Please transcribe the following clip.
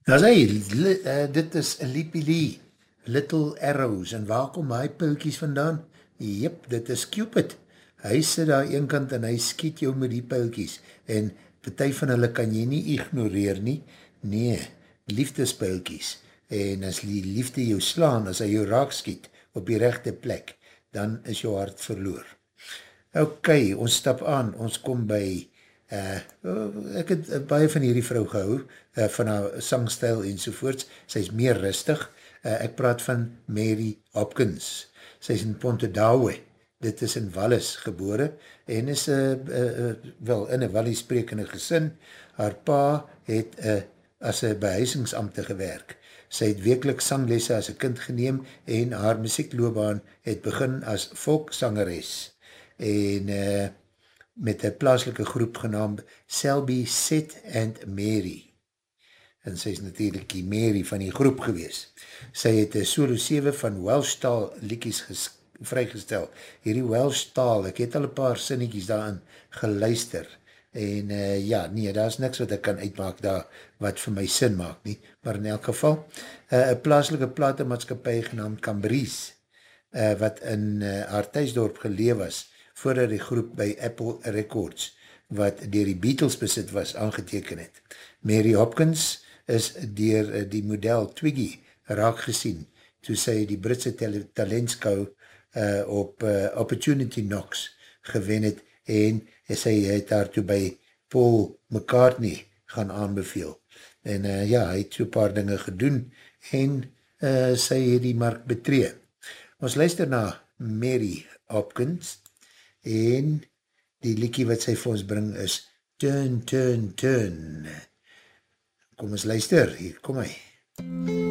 Nou sê, dit is Lippy Lee, Little Arrows, en waar kom hy pijlkies vandaan? Jep, dit is Cupid. Hy sit daar een kant en hy skiet jou met die pijlkies, en party van hulle kan jy nie ignoreer nie, nee, liefdespijlkies, en as die liefde jou slaan, as hy jou raak skiet, op die rechte plek, dan is jou hart verloor. Ok, ons stap aan, ons kom by, ek het baie van hierdie vrou gehou, van haar sangstijl enzovoorts, sy is meer rustig, ek praat van Mary Hopkins, sy is in Pontedawe, dit is in Wallis gebore, en is wel in een Wallis sprekende gesin, haar pa het as een behuisingsamte gewerk, sy het wekelijk sanglesse as een kind geneem, en haar muziekloopbaan het begin as volksangeres, en met een plaaslike groep genaamd Selby Set and Mary. En sy is natuurlijk die Mary van die groep gewees. Sy het een solo 7 van Welsh taal liedjies vrygestel. Hierdie Welsh taal, ek het al een paar sinnetjies daarin geluister. En ja, nee, daar is niks wat ek kan uitmaak daar, wat vir my sin maak nie. Maar in elk geval, een plaaslike platemaatskapie genaamd Cambries, wat in haar thuisdorp geleef was, voordat die groep by Apple Records, wat deur die Beatles besit was, aangeteken het. Mary Hopkins is deur die model Twiggy raak gesien, toe sy die Britse talentskou op Opportunity Knocks gewen het, en sy het daartoe by Paul McCartney gaan aanbeveel. En ja, hy het so paar dinge gedoen, en sy het die mark betree. Ons luister na Mary Hopkins, en die liedjie wat sy vir ons bring is Turn, Turn, Turn. Kom ons luister, hier kom hy.